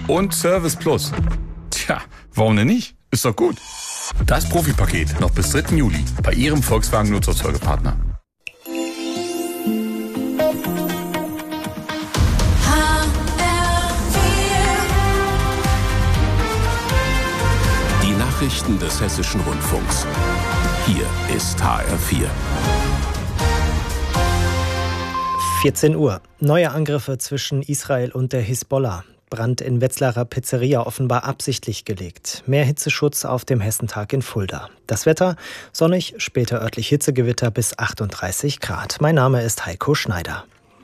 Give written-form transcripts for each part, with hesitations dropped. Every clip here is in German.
und Service Plus. Tja, warum denn nicht? Ist doch gut. Das Profipaket noch bis 3. Juli bei Ihrem Volkswagen Nutzfahrzeugepartner. Die Nachrichten des Hessischen Rundfunks. Hier ist HR4. 14 Uhr. Neue Angriffe zwischen Israel und der Hisbollah. Brand in Wetzlarer Pizzeria offenbar absichtlich gelegt. Mehr Hitzeschutz auf dem Hessentag in Fulda. Das Wetter sonnig, später örtlich Hitzegewitter bis 38 Grad. Mein Name ist Heiko Schneider.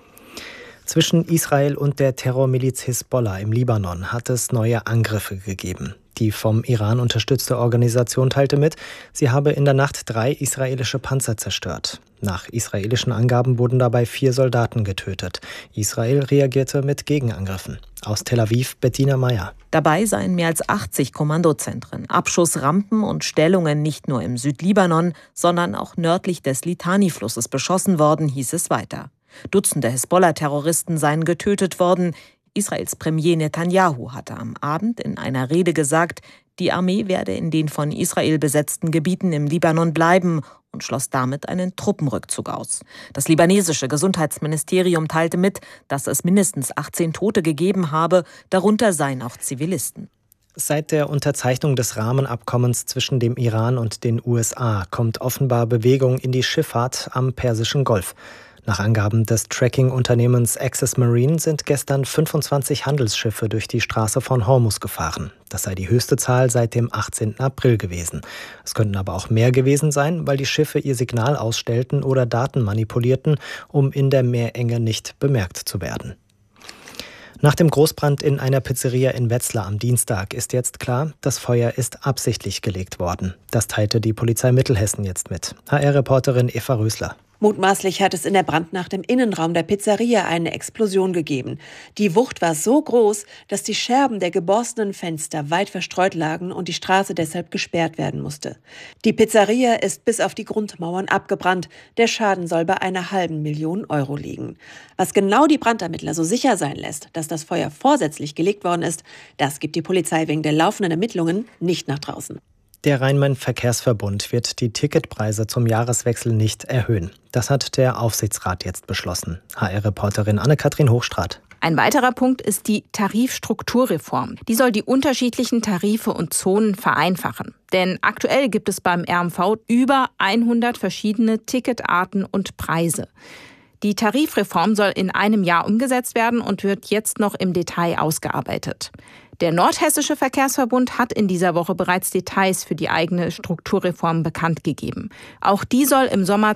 Zwischen Israel und der Terrormiliz Hisbollah im Libanon hat es neue Angriffe gegeben. Die vom Iran unterstützte Organisation teilte mit, sie habe in der Nacht 3 israelische Panzer zerstört. Nach israelischen Angaben wurden dabei 4 Soldaten getötet. Israel reagierte mit Gegenangriffen. Aus Tel Aviv Bettina Meyer. Dabei seien mehr als 80 Kommandozentren, Abschussrampen und Stellungen nicht nur im Südlibanon, sondern auch nördlich des Litani-Flusses beschossen worden, hieß es weiter. Dutzende Hisbollah-Terroristen seien getötet worden. Israels Premier Netanyahu hatte am Abend in einer Rede gesagt, die Armee werde in den von Israel besetzten Gebieten im Libanon bleiben und schloss damit einen Truppenrückzug aus. Das libanesische Gesundheitsministerium teilte mit, dass es mindestens 18 Tote gegeben habe, darunter seien auch Zivilisten. Seit der Unterzeichnung des Rahmenabkommens zwischen dem Iran und den USA kommt offenbar Bewegung in die Schifffahrt am Persischen Golf. Nach Angaben des Tracking-Unternehmens Access Marine sind gestern 25 Handelsschiffe durch die Straße von Hormuz gefahren. Das sei die höchste Zahl seit dem 18. April gewesen. Es könnten aber auch mehr gewesen sein, weil die Schiffe ihr Signal ausstellten oder Daten manipulierten, um in der Meerenge nicht bemerkt zu werden. Nach dem Großbrand in einer Pizzeria in Wetzlar am Dienstag ist jetzt klar, das Feuer ist absichtlich gelegt worden. Das teilte die Polizei Mittelhessen jetzt mit. HR-Reporterin Eva Rösler. Mutmaßlich hat es in der Brandnacht im Innenraum der Pizzeria eine Explosion gegeben. Die Wucht war so groß, dass die Scherben der geborstenen Fenster weit verstreut lagen und die Straße deshalb gesperrt werden musste. Die Pizzeria ist bis auf die Grundmauern abgebrannt. Der Schaden soll bei einer $500.000 Euro liegen. Was genau die Brandermittler so sicher sein lässt, dass das Feuer vorsätzlich gelegt worden ist, das gibt die Polizei wegen der laufenden Ermittlungen nicht nach draußen. Der Rhein-Main-Verkehrsverbund wird die Ticketpreise zum Jahreswechsel nicht erhöhen. Das hat der Aufsichtsrat jetzt beschlossen. HR-Reporterin Anne-Kathrin Hochstraat. Ein weiterer Punkt ist die Tarifstrukturreform. Die soll die unterschiedlichen Tarife und Zonen vereinfachen. Denn aktuell gibt es beim RMV über 100 verschiedene Ticketarten und Preise. Die Tarifreform soll in einem Jahr umgesetzt werden und wird jetzt noch im Detail ausgearbeitet. Der Nordhessische Verkehrsverbund hat in dieser Woche bereits Details für die eigene Strukturreform bekannt gegeben. Auch die soll im Sommer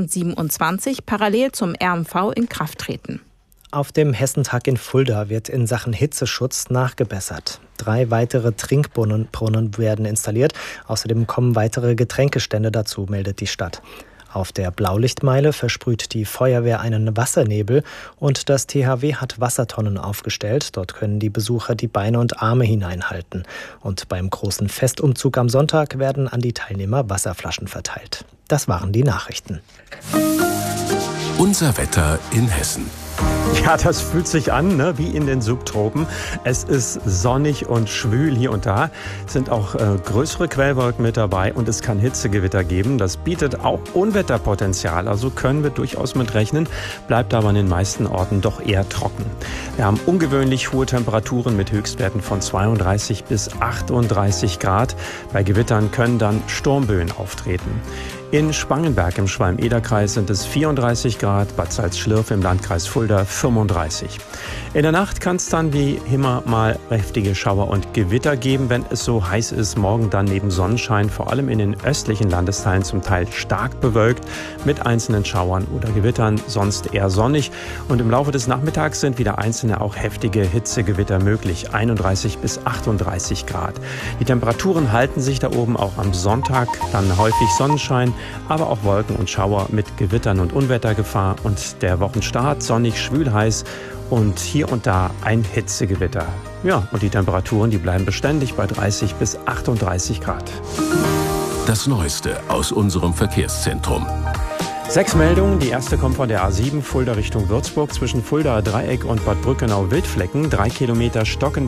2027 parallel zum RMV in Kraft treten. Auf dem Hessentag in Fulda wird in Sachen Hitzeschutz nachgebessert. 3 weitere Trinkbrunnen werden installiert. Außerdem kommen weitere Getränkestände dazu, meldet die Stadt. Auf der Blaulichtmeile versprüht die Feuerwehr einen Wassernebel und das THW hat Wassertonnen aufgestellt. Dort können die Besucher die Beine und Arme hineinhalten. Und beim großen Festumzug am Sonntag werden an die Teilnehmer Wasserflaschen verteilt. Das waren die Nachrichten. Unser Wetter in Hessen. Ja, das fühlt sich an, wie in den Subtropen. Es ist sonnig und schwül hier und da. Es sind auch größere Quellwolken mit dabei und es kann Hitzegewitter geben. Das bietet auch Unwetterpotenzial, also können wir durchaus mit rechnen. Bleibt aber an den meisten Orten doch eher trocken. Wir haben ungewöhnlich hohe Temperaturen mit Höchstwerten von 32 bis 38 Grad. Bei Gewittern können dann Sturmböen auftreten. In Spangenberg im Schwalm-Eder-Kreis sind es 34 Grad, Bad Salzschlirf im Landkreis Fulda 35. In der Nacht kann es dann wie immer mal heftige Schauer und Gewitter geben, wenn es so heiß ist. Morgen dann neben Sonnenschein, vor allem in den östlichen Landesteilen zum Teil stark bewölkt mit einzelnen Schauern oder Gewittern, sonst eher sonnig. Und im Laufe des Nachmittags sind wieder einzelne auch heftige Hitzegewitter möglich, 31 bis 38 Grad. Die Temperaturen halten sich da oben auch am Sonntag, dann häufig Sonnenschein, aber auch Wolken und Schauer mit Gewittern und Unwettergefahr und der Wochenstart sonnig, schwül, heiß und hier und da ein Hitzegewitter. Ja, und die Temperaturen, die bleiben beständig bei 30 bis 38 Grad. Das Neueste aus unserem Verkehrszentrum. 6 Meldungen. Die erste kommt von der A7 Fulda Richtung Würzburg zwischen Fuldaer Dreieck und Bad Brückenau-Wildflecken. 3 Kilometer Stocken.